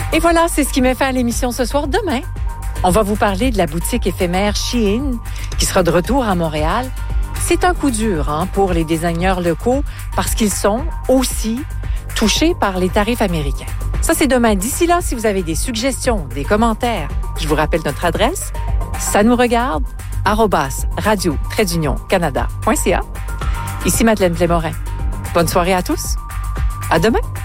Et voilà, c'est ce qui met fin à l'émission ce soir. Demain, on va vous parler de la boutique éphémère Shein qui sera de retour à Montréal. C'est un coup dur pour les designers locaux parce qu'ils sont aussi touchés par les tarifs américains. Ça, c'est demain. D'ici là, si vous avez des suggestions, des commentaires, je vous rappelle notre adresse, ça nous regarde, @radio-canada.ca. Ici Madeleine Plémorin. Bonne soirée à tous. À demain.